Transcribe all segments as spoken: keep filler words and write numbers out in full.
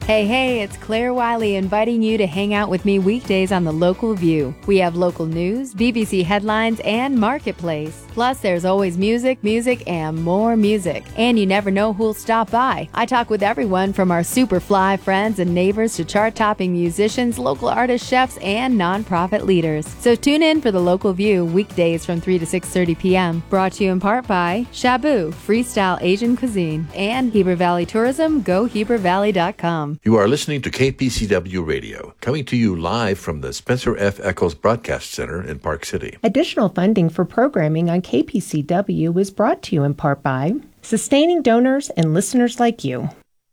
Hey, hey, it's Claire Wiley inviting you to hang out with me weekdays on The Local View. We have local news, B B C headlines, and Marketplace. Plus, there's always music, music, and more music. And you never know who'll stop by. I talk with everyone from our super fly friends and neighbors to chart-topping musicians, local artists, chefs, and nonprofit leaders. So tune in for The Local View weekdays from three to six thirty p.m. Brought to you in part by Shabu, Freestyle Asian Cuisine, and Heber Valley Tourism, go heber valley dot com. You are listening to K P C W Radio, coming to you live from the Spencer F. Eccles Broadcast Center in Park City. Additional funding for programming on K P C W is brought to you in part by sustaining donors and listeners like you.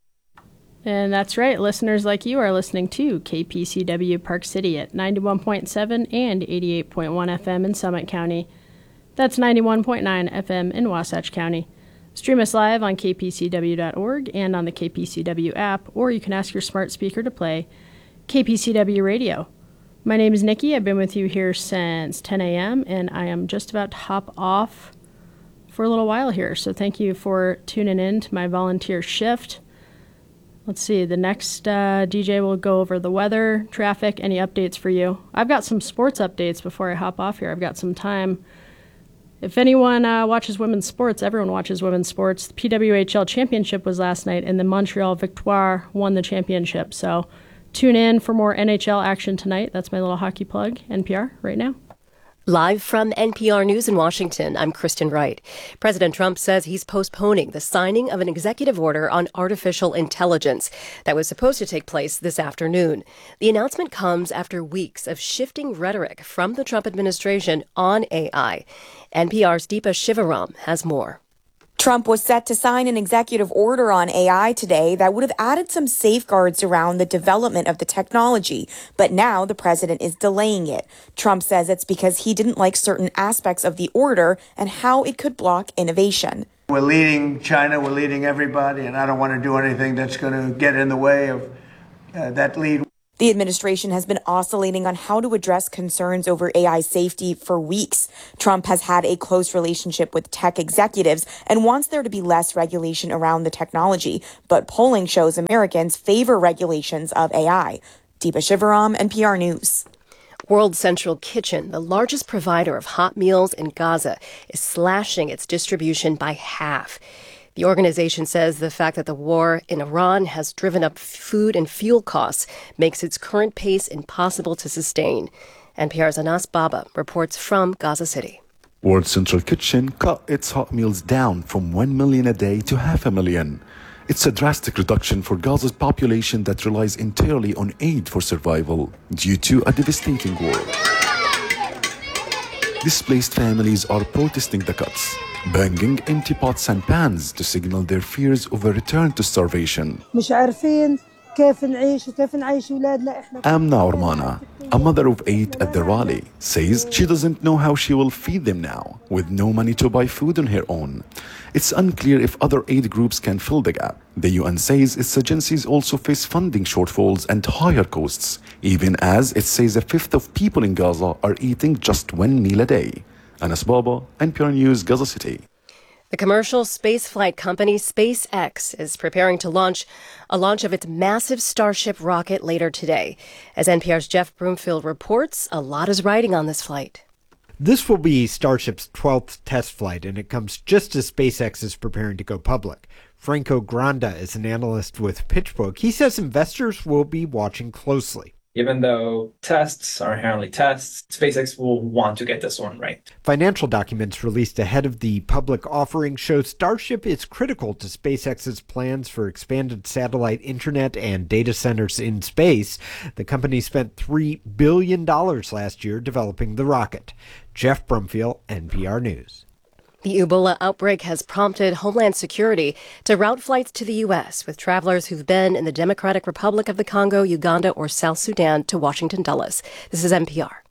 And that's right, listeners like you are listening to K P C W Park City at ninety-one point seven and eighty-eight point one F M in Summit County. That's ninety-one point nine F M in Wasatch County. Stream us live on k p c w dot org and on the K P C W app, or you can ask your smart speaker to play K P C W Radio. My name is Nikki. I've been with you here since ten a.m., and I am just about to hop off for a little while here. So thank you for tuning in to my volunteer shift. Let's see, the next uh, D J will go over the weather, traffic, any updates for you. I've got some sports updates before I hop off here. I've got some time. If anyone uh, watches women's sports, everyone watches women's sports. The P W H L championship was last night, and the Montreal Victoire won the championship. So tune in for more N H L action tonight. That's my little hockey plug, N P R, right now. Live from N P R News in Washington, I'm Kristen Wright. President Trump says he's postponing the signing of an executive order on artificial intelligence that was supposed to take place this afternoon. The announcement comes after weeks of shifting rhetoric from the Trump administration on A I. N P R's Deepa Shivaram has more. Trump was set to sign an executive order on A I today that would have added some safeguards around the development of the technology. But now the president is delaying it. Trump says it's because he didn't like certain aspects of the order and how it could block innovation. We're leading China, we're leading everybody, and I don't want to do anything that's going to get in the way of uh, that lead. The administration has been oscillating on how to address concerns over A I safety for weeks. Trump has had a close relationship with tech executives and wants there to be less regulation around the technology. But polling shows Americans favor regulations of A I. Deepa Shivaram, N P R News. World Central Kitchen, the largest provider of hot meals in Gaza, is slashing its distribution by half. The organization says the fact that the war in Iran has driven up food and fuel costs makes its current pace impossible to sustain. N P R's Anas Baba reports from Gaza City. World Central Kitchen cut its hot meals down from one million a day to half a million. It's a drastic reduction for Gaza's population that relies entirely on aid for survival due to a devastating war. Displaced families are protesting the cuts, banging empty pots and pans to signal their fears of a return to starvation. Amna Ormana, a mother of eight at the rally, says she doesn't know how she will feed them now, with no money to buy food on her own. It's unclear if other aid groups can fill the gap. The U N says its agencies also face funding shortfalls and higher costs, even as it says a fifth of people in Gaza are eating just one meal a day. Anas Baba, N P R News, Gaza City. The commercial spaceflight company SpaceX is preparing to launch a launch of its massive Starship rocket later today. As N P R's Jeff Broomfield reports, a lot is riding on this flight. This will be Starship's twelfth test flight, and it comes just as SpaceX is preparing to go public. Franco Granda is an analyst with PitchBook. He says investors will be watching closely. Even though tests are inherently tests, SpaceX will want to get this one right. Financial documents released ahead of the public offering show Starship is critical to SpaceX's plans for expanded satellite internet and data centers in space. The company spent three billion dollars last year developing the rocket. Jeff Brumfield, N P R News. The Ebola outbreak has prompted Homeland Security to route flights to the U S with travelers who've been in the Democratic Republic of the Congo, Uganda, or South Sudan to Washington Dulles. This is N P R.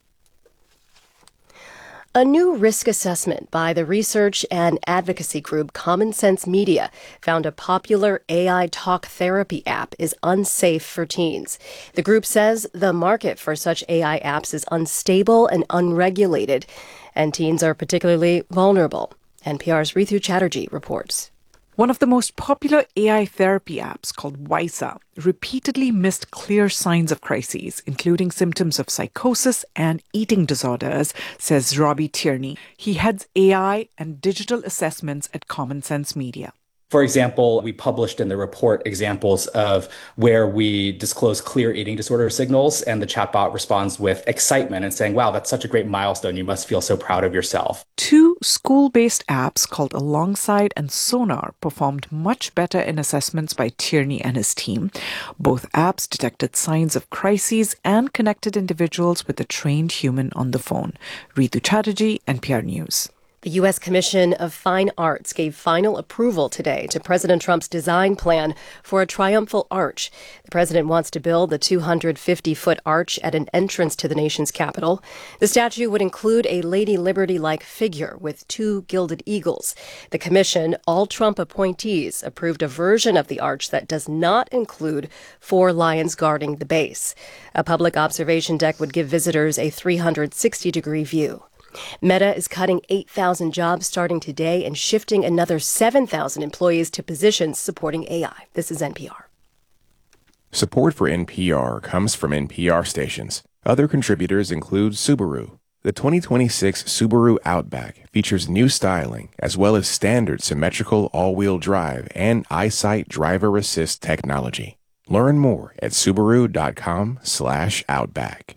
A new risk assessment by the research and advocacy group Common Sense Media found a popular A I talk therapy app is unsafe for teens. The group says the market for such A I apps is unstable and unregulated, and teens are particularly vulnerable. N P R's Ritu Chatterjee reports. One of the most popular A I therapy apps, called Wysa, repeatedly missed clear signs of crises, including symptoms of psychosis and eating disorders, says Robbie Tierney. He heads A I and digital assessments at Common Sense Media. For example, we published in the report examples of where we disclose clear eating disorder signals, and the chatbot responds with excitement and saying, wow, that's such a great milestone. You must feel so proud of yourself. Two school-based apps called Alongside and Sonar performed much better in assessments by Tierney and his team. Both apps detected signs of crises and connected individuals with a trained human on the phone. Ritu Chatterjee, N P R News. The U S Commission of Fine Arts gave final approval today to President Trump's design plan for a triumphal arch. The president wants to build the two hundred fifty foot arch at an entrance to the nation's capital. The statue would include a Lady Liberty-like figure with two gilded eagles. The commission, all Trump appointees, approved a version of the arch that does not include four lions guarding the base. A public observation deck would give visitors a three hundred sixty degree view. Meta is cutting eight thousand jobs starting today and shifting another seven thousand employees to positions supporting A I. This is N P R. Support for N P R comes from N P R stations. Other contributors include Subaru. The twenty twenty-six Subaru Outback features new styling as well as standard symmetrical all-wheel drive and EyeSight driver assist technology. Learn more at Subaru.com slash Outback.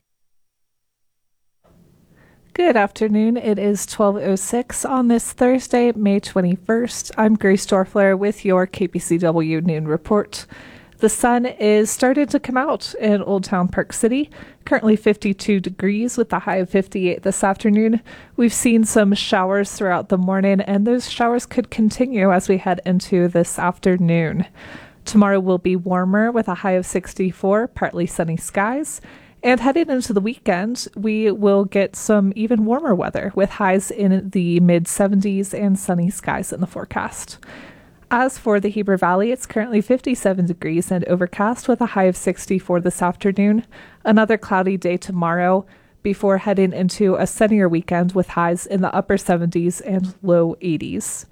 Good afternoon. It is twelve oh six on this Thursday, May twenty-first. I'm Grace Dorfler with your K P C W Noon Report. The sun is starting to come out in Old Town Park City, currently fifty-two degrees with a high of fifty-eight this afternoon. We've seen some showers throughout the morning, and those showers could continue as we head into this afternoon. Tomorrow will be warmer with a high of sixty-four, partly sunny skies. And heading into the weekend, we will get some even warmer weather with highs in the mid seventies and sunny skies in the forecast. As for the Heber Valley, it's currently fifty-seven degrees and overcast with a high of sixty-four this afternoon. Another cloudy day tomorrow before heading into a sunnier weekend with highs in the upper seventies and low eighties.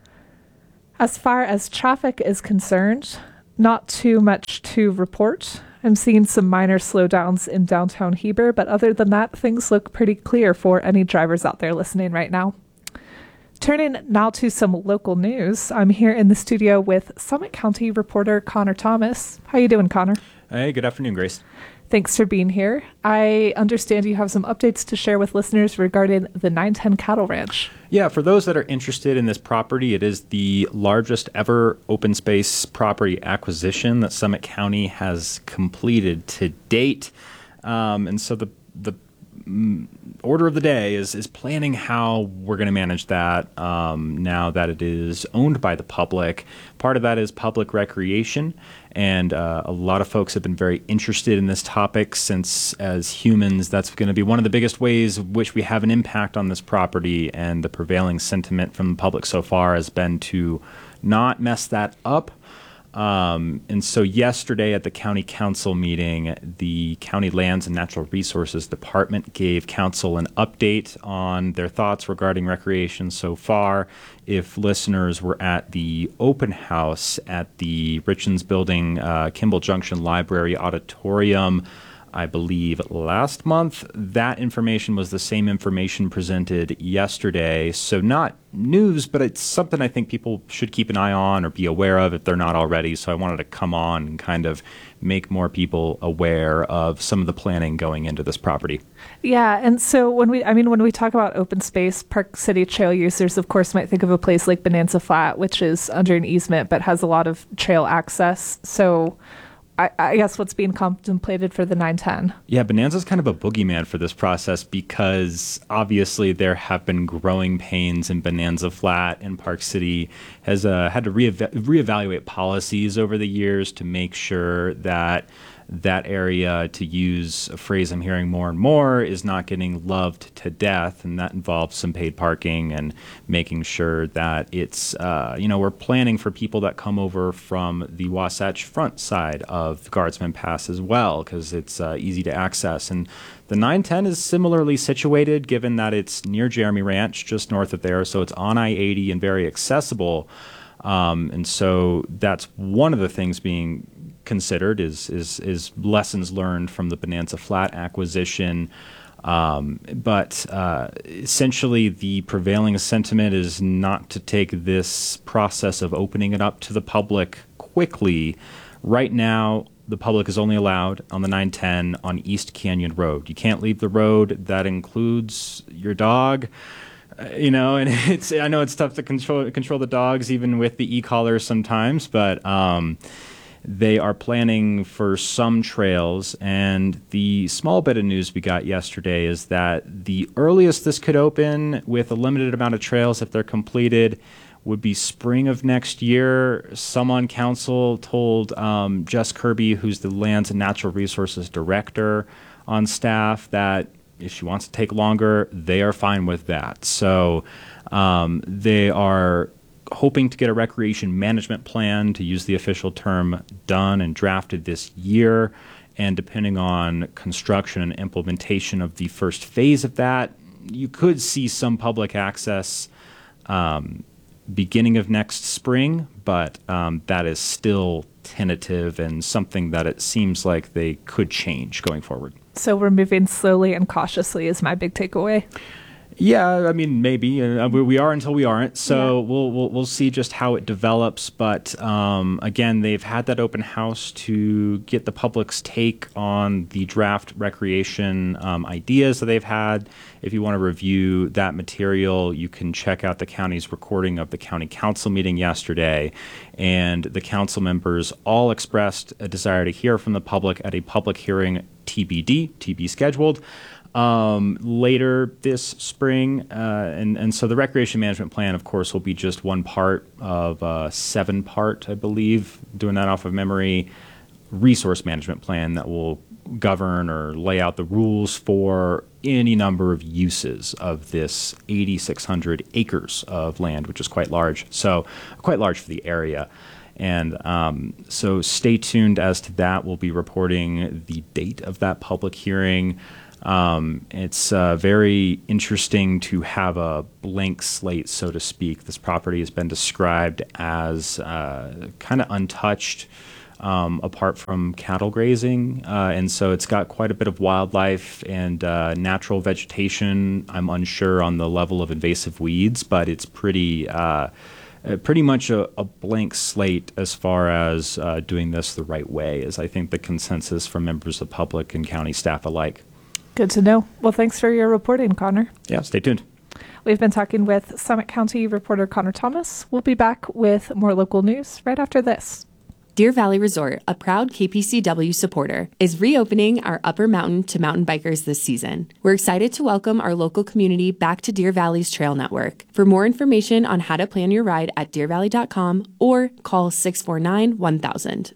As far as traffic is concerned, not too much to report. I'm seeing some minor slowdowns in downtown Heber, but other than that, things look pretty clear for any drivers out there listening right now. Turning now to some local news, I'm here in the studio with Summit County reporter Connor Thomas. How you doing, Connor? Hey, good afternoon, Grace. Thanks for being here. I understand you have some updates to share with listeners regarding the nine ten Cattle Ranch. Yeah, for those that are interested in this property, it is the largest ever open space property acquisition that Summit County has completed to date. Um, and so the the mm, order of the day is is planning how we're going to manage that um, now that it is owned by the public. Part of that is public recreation. And uh, a lot of folks have been very interested in this topic since, as humans, that's going to be one of the biggest ways in which we have an impact on this property. And the prevailing sentiment from the public so far has been to not mess that up. Um, and so yesterday at the county council meeting, the County Lands and Natural Resources Department gave council an update on their thoughts regarding recreation so far. If listeners were at the open house at the Richens Building, uh, Kimball Junction Library Auditorium, I believe last month, that information was the same information presented yesterday. So not news, but it's something I think people should keep an eye on or be aware of if they're not already. So I wanted to come on and kind of make more people aware of some of the planning going into this property. Yeah, and so when we, I mean, when we talk about open space, Park City trail users, of course, might think of a place like Bonanza Flat, which is under an easement but has a lot of trail access. So I, I guess what's being contemplated for the nine ten. Yeah, Bonanza's kind of a boogeyman for this process because obviously there have been growing pains in Bonanza Flat, and Park City has uh, had to re- reevaluate policies over the years to make sure that that area, to use a phrase I'm hearing more and more, is not getting loved to death. And that involves some paid parking and making sure that it's, uh, you know, we're planning for people that come over from the Wasatch Front side of the Guardsman Pass as well, because it's uh, easy to access. And the nine ten is similarly situated, given that it's near Jeremy Ranch, just north of there. So it's on I eighty and very accessible. Um, and so that's one of the things being considered is is is lessons learned from the Bonanza Flat acquisition. Um, but uh, essentially, the prevailing sentiment is not to take this process of opening it up to the public quickly. Right now, the public is only allowed on the nine ten on East Canyon Road. You can't leave the road. That includes your dog. Uh, you know, and it's I know it's tough to control control the dogs even with the e-collars sometimes, but um, they are planning for some trails, and the small bit of news we got yesterday is that the earliest this could open with a limited amount of trails, if they're completed, would be spring of next year. Some on council told um, Jess Kirby, who's the Lands and Natural Resources Director on staff, that if she wants to take longer, they are fine with that. So um, they are hoping to get a recreation management plan, to use the official term, done and drafted this year. And depending on construction and implementation of the first phase of that, you could see some public access um, beginning of next spring, but um, that is still tentative and something that it seems like they could change going forward. So we're moving slowly and cautiously is my big takeaway. Yeah, I mean, maybe uh, we, we are until we aren't. So yeah. we'll, we'll we'll see just how it develops. But um, again, they've had that open house to get the public's take on the draft recreation um, ideas that they've had. If you want to review that material, you can check out the county's recording of the county council meeting yesterday. And the council members all expressed a desire to hear from the public at a public hearing T B D, T B scheduled. Um, later this spring, uh, and, and so the recreation management plan, of course, will be just one part of a seven part, I believe, doing that off of memory, resource management plan that will govern or lay out the rules for any number of uses of this eighty-six hundred acres of land, which is quite large. So quite large for the area. And um, so stay tuned as to that. We'll be reporting the date of that public hearing. Um, it's uh, very interesting to have a blank slate, so to speak. This property has been described as uh, kind of untouched, um, apart from cattle grazing. Uh, and so it's got quite a bit of wildlife and uh, natural vegetation. I'm unsure on the level of invasive weeds, but it's pretty uh, uh, pretty much a, a blank slate as far as uh, doing this the right way, is I think the consensus from members of the public and county staff alike. Good to know. Well, thanks for your reporting, Connor. Yeah, stay tuned. We've been talking with Summit County reporter Connor Thomas. We'll be back with more local news right after this. Deer Valley Resort, a proud K P C W supporter, is reopening our Upper Mountain to Mountain Bikers this season. We're excited to welcome our local community back to Deer Valley's trail network. For more information on how to plan your ride at deer valley dot com or call six four nine, one thousand.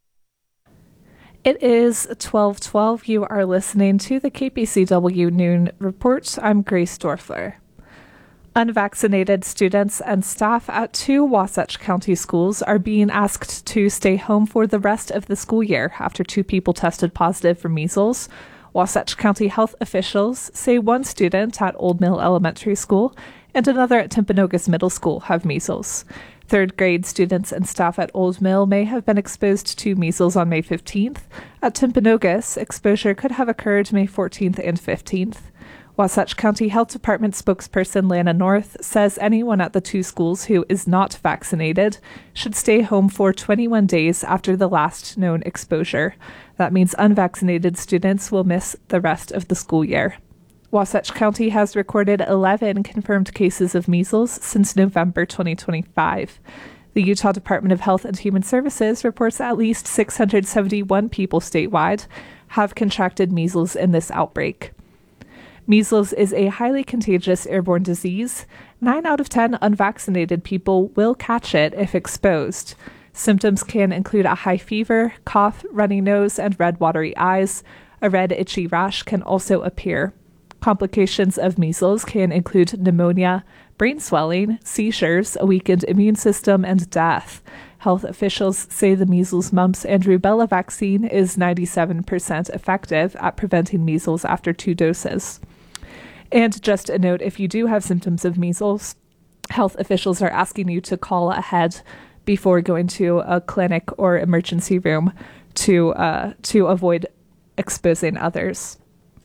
It is twelve twelve. You are listening to the K P C W Noon Report. I'm Grace Dorfler. Unvaccinated students and staff at two Wasatch County schools are being asked to stay home for the rest of the school year after two people tested positive for measles. Wasatch County health officials say one student at Old Mill Elementary School and another at Timpanogos Middle School have measles. Third grade students and staff at Old Mill may have been exposed to measles on May fifteenth. At Timpanogos, exposure could have occurred May fourteenth and fifteenth. Wasatch County Health Department spokesperson Lana North says anyone at the two schools who is not vaccinated should stay home for twenty-one days after the last known exposure. That means unvaccinated students will miss the rest of the school year. Wasatch County has recorded eleven confirmed cases of measles since November twenty twenty-five. The Utah Department of Health and Human Services reports at least six hundred seventy-one people statewide have contracted measles in this outbreak. Measles is a highly contagious airborne disease. Nine out of ten unvaccinated people will catch it if exposed. Symptoms can include a high fever, cough, runny nose, and red watery eyes. A red itchy rash can also appear. Complications of measles can include pneumonia, brain swelling, seizures, a weakened immune system, and death. Health officials say the measles, mumps, and rubella vaccine is ninety-seven percent effective at preventing measles after two doses. And just a note, if you do have symptoms of measles, health officials are asking you to call ahead before going to a clinic or emergency room to uh, to avoid exposing others.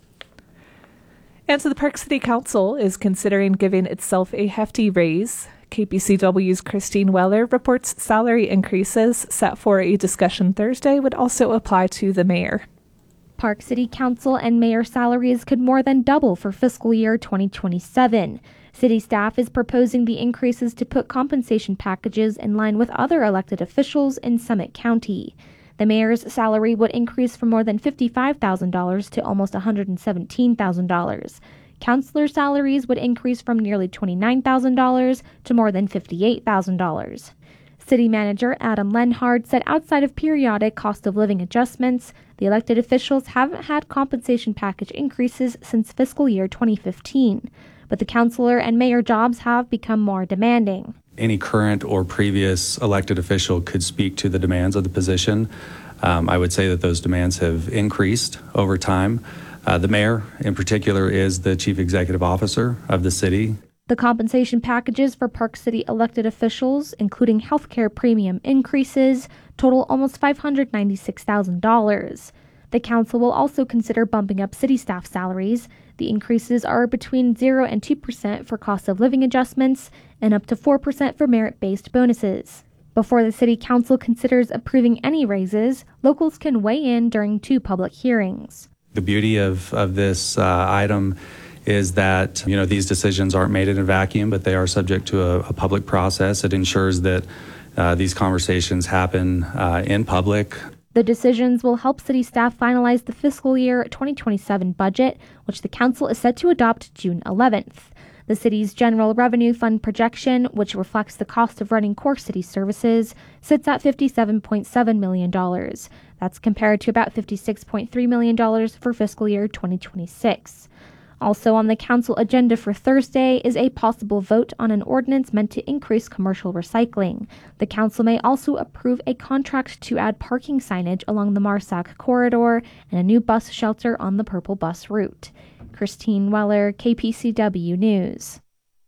And so the Park City Council is considering giving itself a hefty raise. K P C W's Christine Weller reports salary increases set for a discussion Thursday would also apply to the mayor. Park City Council and mayor salaries could more than double for fiscal year twenty twenty-seven. City staff is proposing the increases to put compensation packages in line with other elected officials in Summit County. The mayor's salary would increase from more than fifty-five thousand dollars to almost one hundred seventeen thousand dollars. Councilor salaries would increase from nearly twenty-nine thousand dollars to more than fifty-eight thousand dollars. City Manager Adam Lenhard said outside of periodic cost of living adjustments, the elected officials haven't had compensation package increases since fiscal year twenty fifteen, but the councilor and mayor jobs have become more demanding. Any current or previous elected official could speak to the demands of the position. Um, I would say that those demands have increased over time. Uh, the mayor, in particular, is the chief executive officer of the city. The compensation packages for Park City elected officials, including healthcare premium increases, total almost five hundred ninety-six thousand dollars. The council will also consider bumping up city staff salaries. The increases are between zero and two percent for cost of living adjustments and up to four percent for merit-based bonuses. Before the city council considers approving any raises, locals can weigh in during two public hearings. The beauty of, of this uh, item is that, you know, these decisions aren't made in a vacuum, but they are subject to a, a public process. It ensures that uh, these conversations happen uh, in public. The decisions will help city staff finalize the fiscal year twenty twenty-seven budget, which the council is set to adopt June eleventh. The city's general revenue fund projection, which reflects the cost of running core city services, sits at fifty-seven point seven million dollars. That's compared to about fifty-six point three million dollars for fiscal year twenty twenty-six. Also on the council agenda for Thursday is a possible vote on an ordinance meant to increase commercial recycling. The council may also approve a contract to add parking signage along the Marsac corridor and a new bus shelter on the Purple Bus route. Christine Weller, K P C W News.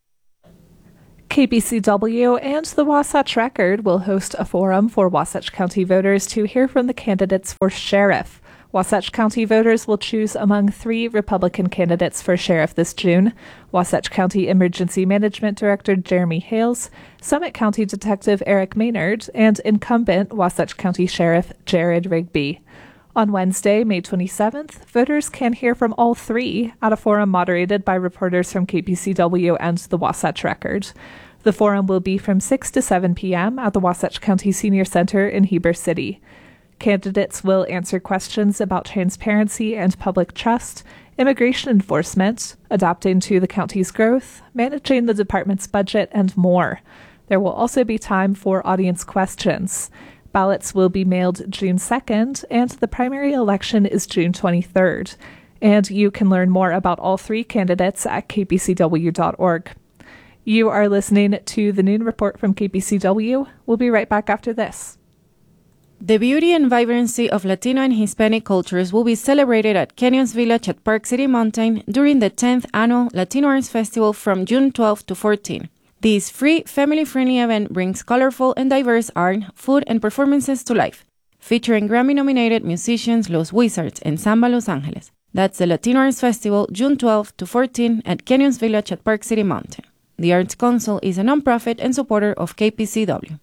K P C W and the Wasatch Record will host a forum for Wasatch County voters to hear from the candidates for sheriff. Wasatch County voters will choose among three Republican candidates for sheriff this June: Wasatch County Emergency Management Director Jeremy Hales, Summit County Detective Eric Maynard, and incumbent Wasatch County Sheriff Jared Rigby. On Wednesday, May twenty-seventh, voters can hear from all three at a forum moderated by reporters from K P C W and the Wasatch Record. The forum will be from six to seven p.m. at the Wasatch County Senior Center in Heber City. Candidates will answer questions about transparency and public trust, immigration enforcement, adapting to the county's growth, managing the department's budget, and more. There will also be time for audience questions. Ballots will be mailed June second, and the primary election is June twenty-third. And you can learn more about all three candidates at k p c w dot org. You are listening to the Noon Report from K P C W. We'll be right back after this. The beauty and vibrancy of Latino and Hispanic cultures will be celebrated at Canyons Village at Park City Mountain during the tenth Annual Latino Arts Festival from June twelfth to fourteenth. This free, family-friendly event brings colorful and diverse art, food, and performances to life, featuring Grammy-nominated musicians Los Wizards and Samba Los Angeles. That's the Latino Arts Festival, June twelfth to fourteenth at Canyons Village at Park City Mountain. The Arts Council is a nonprofit and supporter of K P C W.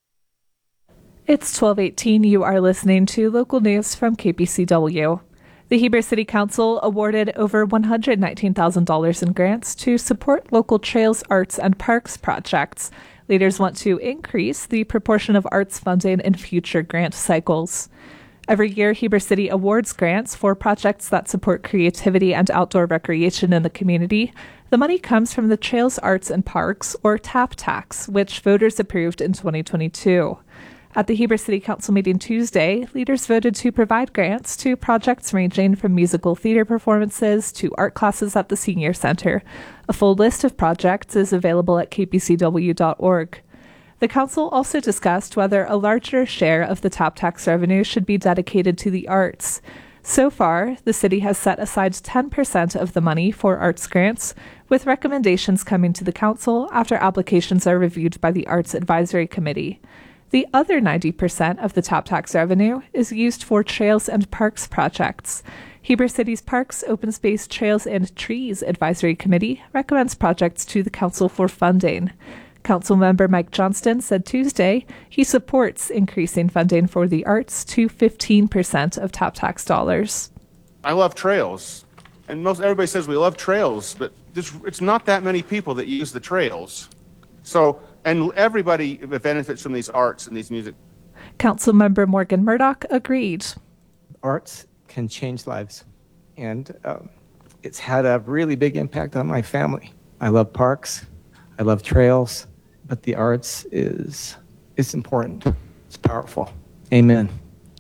It's twelve eighteen. You are listening to local news from K P C W. The Heber City Council awarded over one hundred nineteen thousand dollars in grants to support local trails, arts, and parks projects. Leaders want to increase the proportion of arts funding in future grant cycles. Every year, Heber City awards grants for projects that support creativity and outdoor recreation in the community. The money comes from the Trails, Arts, and Parks, or TAP tax, which voters approved in twenty twenty-two. At the Heber City Council meeting Tuesday, leaders voted to provide grants to projects ranging from musical theater performances to art classes at the Senior Center. A full list of projects is available at k p c w dot org. The council also discussed whether a larger share of the TAP tax revenue should be dedicated to the arts. So far, the city has set aside ten percent of the money for arts grants, with recommendations coming to the council after applications are reviewed by the Arts Advisory Committee. The other ninety percent of the top tax revenue is used for trails and parks projects. Heber City's Parks, Open Space, Trails, and Trees Advisory Committee recommends projects to the council for funding. Councilmember Mike Johnston said Tuesday he supports increasing funding for the arts to fifteen percent of top tax dollars. I love trails, and most everybody says we love trails, but this, it's not that many people that use the trails. So, and everybody benefits from these arts and these music. Councilmember Morgan Murdoch agreed. Arts can change lives, and um, it's had a really big impact on my family. I love parks, I love trails, but the arts is it's important. It's powerful. Amen.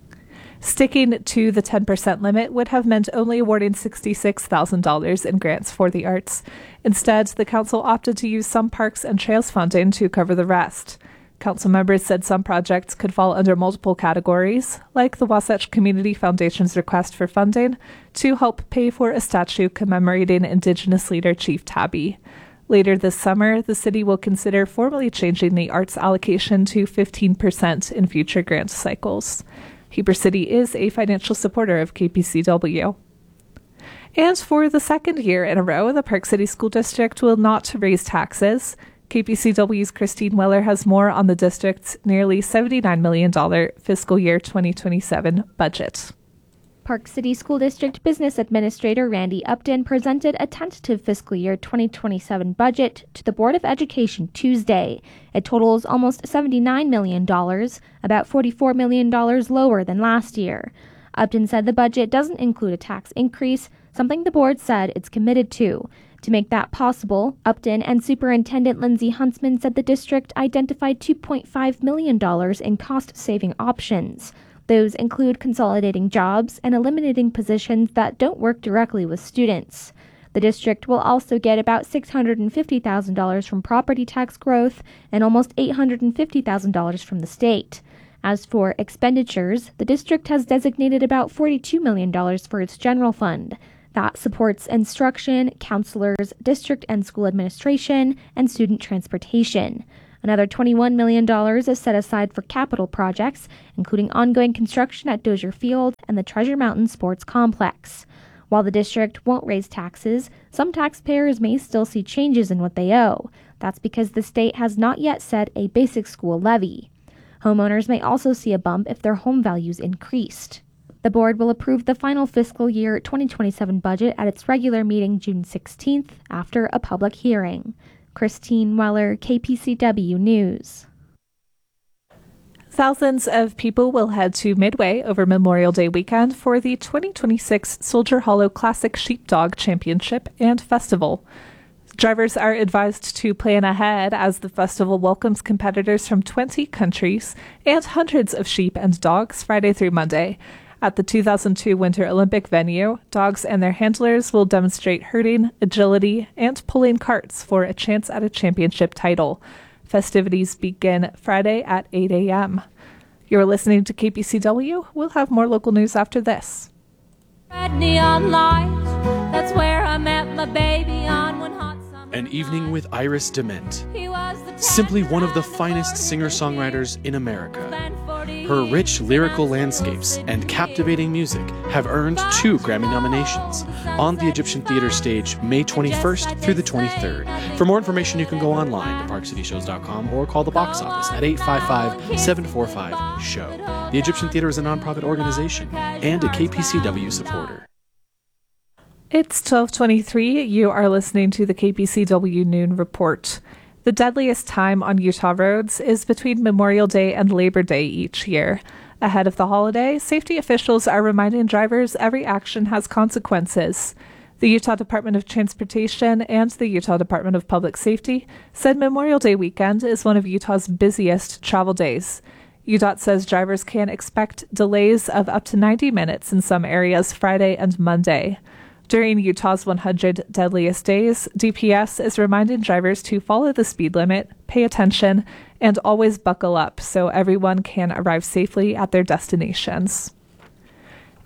Sticking to the ten percent limit would have meant only awarding sixty-six thousand dollars in grants for the arts. Instead, the council opted to use some parks and trails funding to cover the rest. Council members said some projects could fall under multiple categories, like the Wasatch Community Foundation's request for funding to help pay for a statue commemorating Indigenous leader Chief Tabby. Later this summer, the city will consider formally changing the arts allocation to fifteen percent in future grant cycles. Heber City is a financial supporter of K P C W. And for the second year in a row, the Park City School District will not raise taxes. K P C W's Christine Weller has more on the district's nearly seventy-nine million dollars fiscal year twenty twenty-seven budget. Park City School District Business Administrator Randy Upton presented a tentative fiscal year twenty twenty-seven budget to the Board of Education Tuesday. It totals almost seventy-nine million dollars, about forty-four million dollars lower than last year. Upton said the budget doesn't include a tax increase, something the board said it's committed to. To make that possible, Upton and Superintendent Lindsay Huntsman said the district identified two point five million dollars in cost-saving options. Those include consolidating jobs and eliminating positions that don't work directly with students. The district will also get about six hundred fifty thousand dollars from property tax growth and almost eight hundred fifty thousand dollars from the state. As for expenditures, the district has designated about forty-two million dollars for its general fund. That supports instruction, counselors, district and school administration, and student transportation. Another twenty-one million dollars is set aside for capital projects, including ongoing construction at Dozier Field and the Treasure Mountain Sports Complex. While the district won't raise taxes, some taxpayers may still see changes in what they owe. That's because the state has not yet set a basic school levy. Homeowners may also see a bump if their home values increased. The board will approve the final fiscal year twenty twenty-seven budget at its regular meeting June sixteenth after a public hearing. Christine Weller, K P C W News. Thousands of people will head to Midway over Memorial Day weekend for the twenty twenty-six Soldier Hollow Classic Sheepdog Championship and Festival. Drivers are advised to plan ahead as the festival welcomes competitors from twenty countries and hundreds of sheep and dogs Friday through Monday. At the two thousand two Winter Olympic venue, dogs and their handlers will demonstrate herding, agility, and pulling carts for a chance at a championship title. Festivities begin Friday at eight a.m. You're listening to K P C W. We'll have more local news after this. Red neon light, that's where I met my baby on one hot summer. An Evening with Iris Dement. Simply one of the finest singer-songwriters in America. Her rich lyrical landscapes and captivating music have earned two Grammy nominations on the Egyptian Theater stage May twenty-first through the twenty-third. For more information, you can go online to park city shows dot com or call the box office at eight five five, seven four five, show. The Egyptian Theater is a nonprofit organization and a K P C W supporter. It's twelve twenty-three. You are listening to the K P C W Noon Report. The deadliest time on Utah roads is between Memorial Day and Labor Day each year. Ahead of the holiday, safety officials are reminding drivers every action has consequences. The Utah Department of Transportation and the Utah Department of Public Safety said Memorial Day weekend is one of Utah's busiest travel days. U D O T says drivers can expect delays of up to ninety minutes in some areas Friday and Monday. During Utah's one hundred deadliest days, D P S is reminding drivers to follow the speed limit, pay attention, and always buckle up so everyone can arrive safely at their destinations.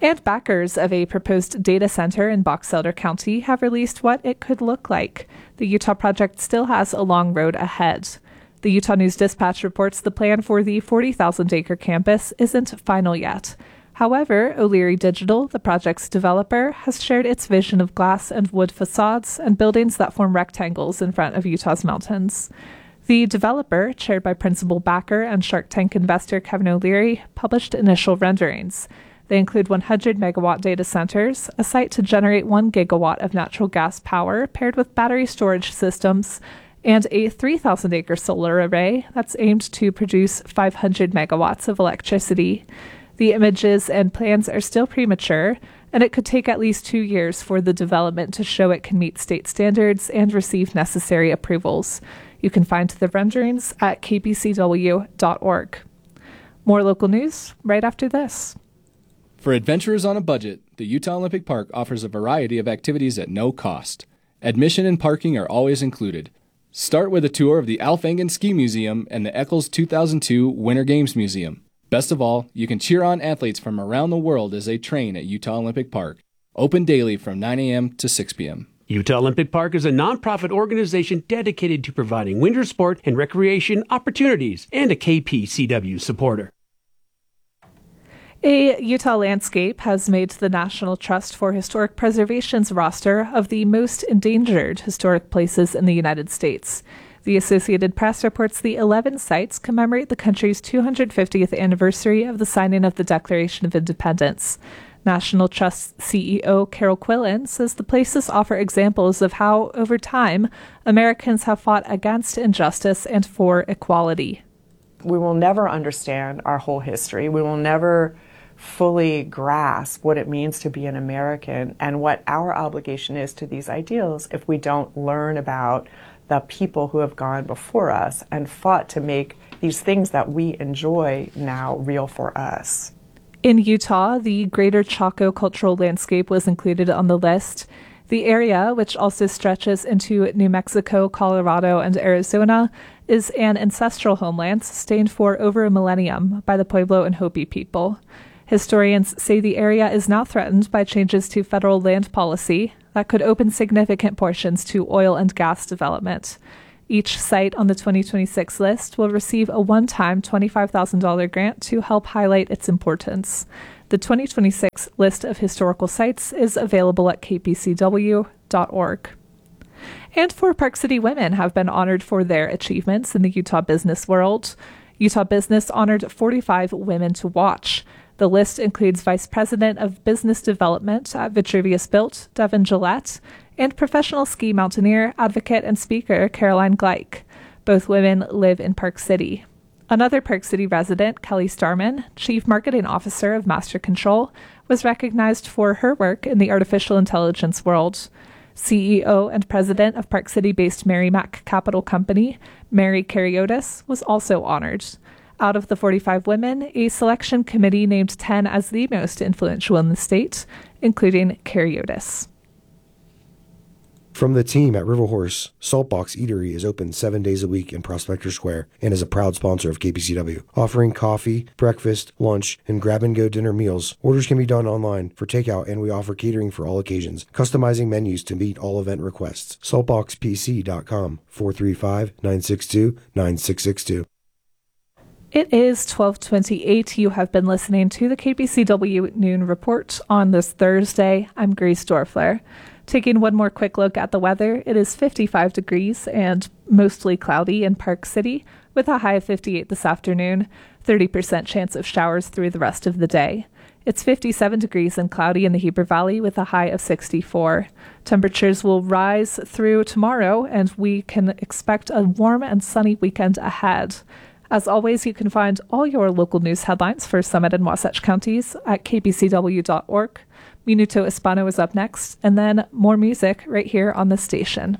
And backers of a proposed data center in Box Elder County have released what it could look like. The Utah project still has a long road ahead. The Utah News Dispatch reports the plan for the forty thousand acre campus isn't final yet. However, O'Leary Digital, the project's developer, has shared its vision of glass and wood facades and buildings that form rectangles in front of Utah's mountains. The developer, chaired by principal backer and Shark Tank investor Kevin O'Leary, published initial renderings. They include one hundred megawatt data centers, a site to generate one gigawatt of natural gas power paired with battery storage systems, and a three thousand acre solar array that's aimed to produce five hundred megawatts of electricity. The images and plans are still premature, and it could take at least two years for the development to show it can meet state standards and receive necessary approvals. You can find the renderings at k p c w dot org. More local news right after this. For adventurers on a budget, the Utah Olympic Park offers a variety of activities at no cost. Admission and parking are always included. Start with a tour of the Alf Engen Ski Museum and the Eccles two thousand two Winter Games Museum. Best of all, you can cheer on athletes from around the world as they train at Utah Olympic Park. Open daily from nine a.m. to six p.m. Utah Olympic Park is a nonprofit organization dedicated to providing winter sport and recreation opportunities and a K P C W supporter. A Utah Landscape has made the National Trust for Historic Preservation's roster of the most endangered historic places in the United States. The Associated Press reports the eleven sites commemorate the country's two hundred fiftieth anniversary of the signing of the Declaration of Independence. National Trust C E O Carol Quillen says the places offer examples of how, over time, Americans have fought against injustice and for equality. We will never understand our whole history. We will never fully grasp what it means to be an American and what our obligation is to these ideals if we don't learn about the people who have gone before us and fought to make these things that we enjoy now real for us. In Utah, the Greater Chaco Cultural Landscape was included on the list. The area, which also stretches into New Mexico, Colorado, and Arizona, is an ancestral homeland sustained for over a millennium by the Pueblo and Hopi people. Historians say the area is now threatened by changes to federal land policy that could open significant portions to oil and gas development. Each site on the twenty twenty-six list will receive a one-time twenty-five thousand dollars grant to help highlight its importance. The twenty twenty-six list of historical sites is available at k p c w dot org. And four Park City women have been honored for their achievements in the Utah business world. Utah Business honored forty-five women to watch. The list includes Vice President of Business Development at Vitruvius Built, Devin Gillette, and professional ski mountaineer, advocate, and speaker Caroline Gleich. Both women live in Park City. Another Park City resident, Kelly Starman, Chief Marketing Officer of Master Control, was recognized for her work in the artificial intelligence world. C E O and President of Park City-based Mary Mac Capital Company, Mary Karyotis, was also honored. Out of the forty-five women, a selection committee named ten as the most influential in the state, including Karyotis. From the team at River Horse, Saltbox Eatery is open seven days a week in Prospector Square and is a proud sponsor of K P C W, offering coffee, breakfast, lunch, and grab-and-go dinner meals. Orders can be done online for takeout, and we offer catering for all occasions, customizing menus to meet all event requests. saltbox p c dot com, four three five, nine six two, nine six six two. It is twelve twenty-eight. You have been listening to the K P C W Noon Report on this Thursday. I'm Grace Dorfler. Taking one more quick look at the weather, it is fifty-five degrees and mostly cloudy in Park City with a high of fifty-eight this afternoon, thirty percent chance of showers through the rest of the day. It's fifty-seven degrees and cloudy in the Heber Valley with a high of sixty-four. Temperatures will rise through tomorrow, and we can expect a warm and sunny weekend ahead. As always, you can find all your local news headlines for Summit and Wasatch counties at k p c w dot org. Minuto Hispano is up next, and then more music right here on the station.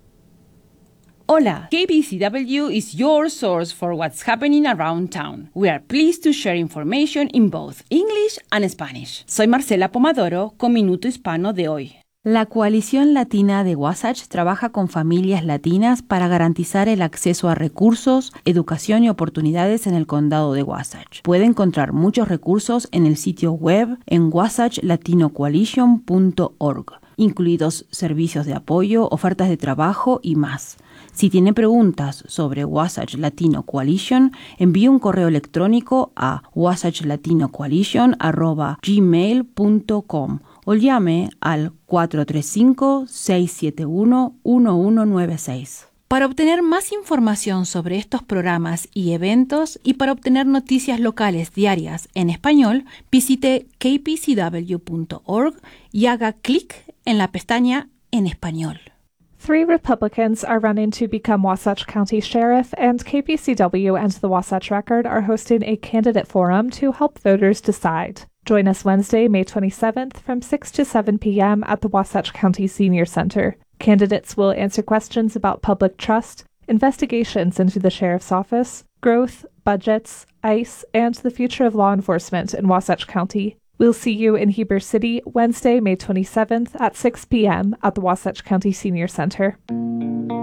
Hola, K P C W is your source for what's happening around town. We are pleased to share information in both English and Spanish. Soy Marcela Pomadoro con Minuto Hispano de hoy. La Coalición Latina de Wasatch trabaja con familias latinas para garantizar el acceso a recursos, educación y oportunidades en el condado de Wasatch. Puede encontrar muchos recursos en el sitio web en wasatch latino coalition punto org, incluidos servicios de apoyo, ofertas de trabajo y más. Si tiene preguntas sobre Wasatch Latino Coalition, envíe un correo electrónico a wasatch latino coalition arroba gmail punto com o llame al cuatro tres cinco, seis siete uno, uno uno nueve seis. Para obtener más información sobre estos programas y eventos y para obtener noticias locales diarias en español, visite k p c w punto org y haga clic en la pestaña En Español. Three Republicans are running to become Wasatch County Sheriff, and K P C W and the Wasatch Record are hosting a candidate forum to help voters decide. Join us Wednesday, May twenty-seventh from six to seven p.m. at the Wasatch County Senior Center. Candidates will answer questions about public trust, investigations into the sheriff's office, growth, budgets, ICE, and the future of law enforcement in Wasatch County. We'll see you in Heber City Wednesday, May twenty-seventh at six p.m. at the Wasatch County Senior Center.